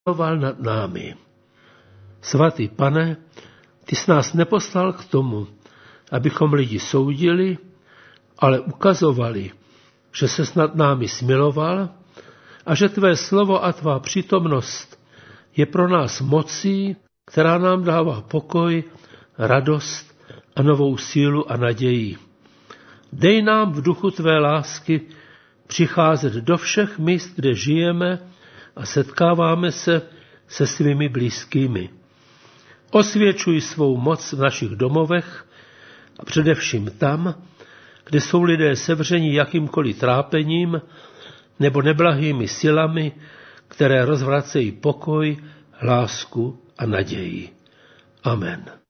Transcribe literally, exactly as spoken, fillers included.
zmiloval nad námi. Svatý Pane, ty jsi nás neposlal k tomu, abychom lidi soudili, ale ukazovali, že se nad námi smiloval a že tvé slovo a tvá přítomnost je pro nás mocí, která nám dává pokoj, radost a novou sílu a naději. Dej nám v duchu tvé lásky přicházet do všech míst, kde žijeme a setkáváme se se svými blízkými. Osvědčuj svou moc v našich domovech a především tam, kde jsou lidé sevřeni jakýmkoliv trápením nebo neblahými silami, které rozvracejí pokoj, lásku a naději. Amen.